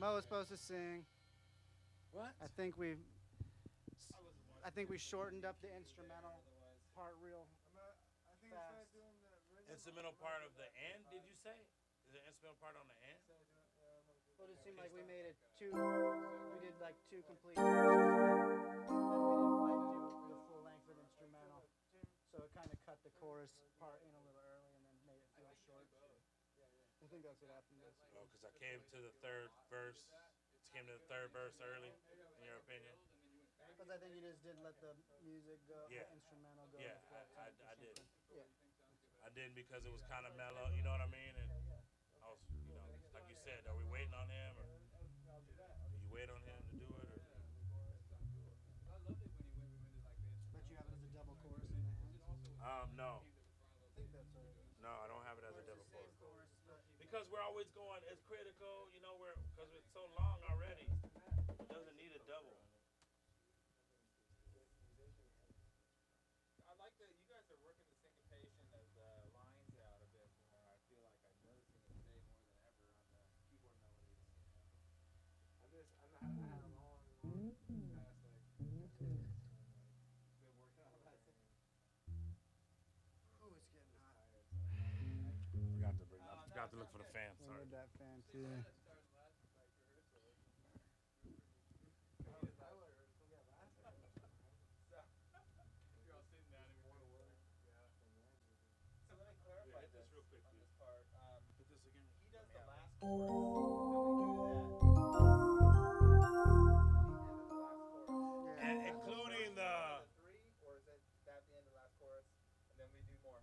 Mo was supposed to sing. What? I think we shortened up the instrumental part real fast. Instrumental part of the end, did you say? Is the instrumental part on the end? Well, it seemed like we made it two. We did like two complete verses, and then we didn't quite do the full length of the instrumental. So it kind of cut the chorus part in a little early and then made it feel short. I think that's what happened. Oh, because I came to the third verse. Came to the third verse early, in your opinion? Because I think you just didn't let the music go, Yeah. the instrumental go. Yeah, before I didn't. Yeah. I didn't because it was kind of mellow, you know what I mean? And I was, like you said, are we waiting on him? Or do you wait on him to do it? Or? But you have it as a double chorus in the end? No. I think that's what it is. No, I don't have it as a double chorus. Because we're always going, it's critical, because it's so long already. It doesn't need a double. I like that you guys are working the syncopation of the lines out a bit more. I feel like I'm noticing it today more than ever on the keyboard melodies. I had a long past been working on that. Oh, it's getting hot. Forgot to look for the fan. I Sorry. need that fan too. So let me clarify this real quick, on please. this part. Put this again. He does the last chorus, and we do that. The end of the last chorus. And including the... Three, or is it that the end of the last chorus, and then we do more?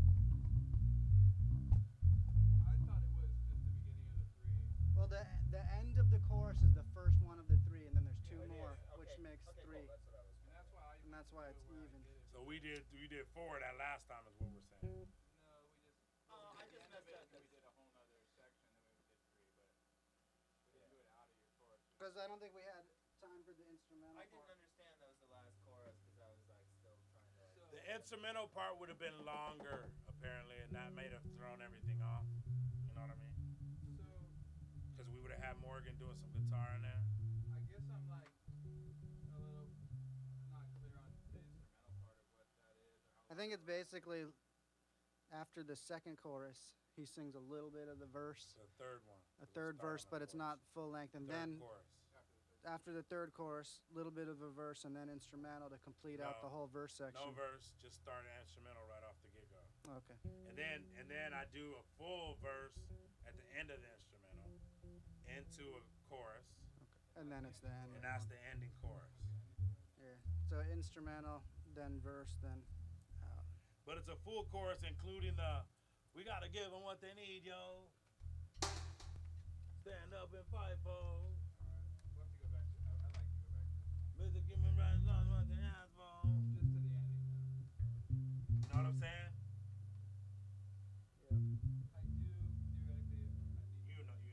I thought it was just the beginning of the three. Well, the end of the chorus is the first one of the three, and then there's two more, which makes three. Cool. That's what I was. And that's why it's even. So we did four that last time is what we're saying. No, we just. I just messed up. We did a whole nother section, then we did three, but we didn't do it out of your chorus. Because I don't think we had time for the instrumental. I didn't understand that was the last chorus because I was like still trying to. The instrumental part would have been longer, apparently, and that may have thrown everything off. You know what I mean? So Because we would have had Morgan doing some guitar in there. I guess I'm like a little not clear on the instrumental part of what that is. Or how I think it's basically after the second chorus, he sings a little bit of the verse, The third one. a third verse, but it's not full length, and Third then chorus. after the third chorus, a little bit of a verse, and then instrumental to complete out No. the whole verse section. No verse, just start an instrumental right off the get-go. Okay. And then I do a full verse at the end of the instrumental into a chorus, And then it's the end. and that's the ending chorus. Yeah. So instrumental, then verse, then out. But it's a full chorus including the, we gotta give them what they need, yo. Stand up and fight, for. Alright, we'll have to go back to. I'd like to go back to Mr. Give me right on what they ask for. just to the ending. You know what I'm saying? Yeah. I do theoretically. I need. You know.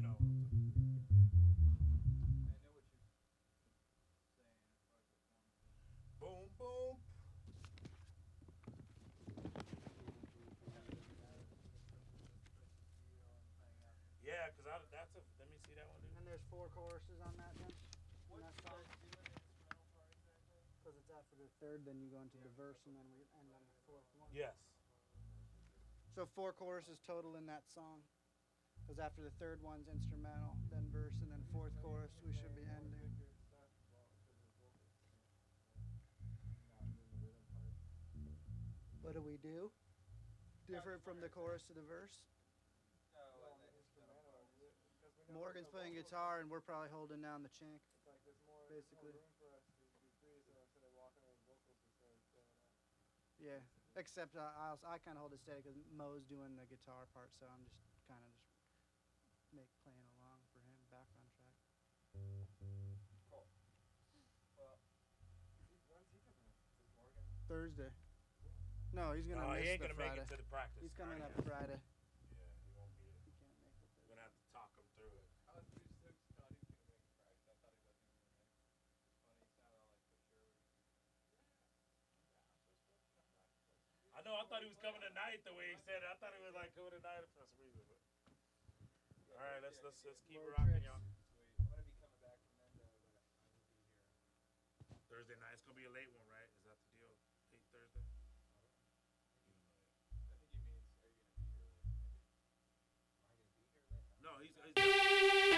I know what you're saying as far as the form. Boom, boom. Yeah, cause let me see that one, dude. And there's 4 choruses on that then? What And do you that's guys all? do in the instrumental part exactly? Because it's after the third, then you go into the verse, and then we end on the fourth one. Yes. So 4 choruses total in that song. Because after the third one's instrumental, then verse, and then fourth chorus, we should be ending. What do we do? Different from the chorus to the verse? No, in the instrumental part. Morgan's playing guitar, and we're probably holding down the chink. Basically. Yeah. Except I kind of hold it steady because Mo's doing the guitar part, so I'm just kind of just playing along for him, background track. Cool. Well, when's he coming up? Is Morgan? Thursday. No, he's gonna No, miss he ain't the gonna Friday. make it to the practice. He's coming up Yeah, Friday. he won't be there. He can't make it. We're gonna have to talk him through it. I was pretty stoked Scotty's gonna make it practice. I thought he wasn't gonna make it. It's funny, he sounded all like for sure. I know. I thought he was coming tonight. The way he said it, I thought he was like coming tonight for some reason. But. All right, let's keep Road rocking, trips. y'all. Sweet. Thursday night. It's gonna be a late one, right?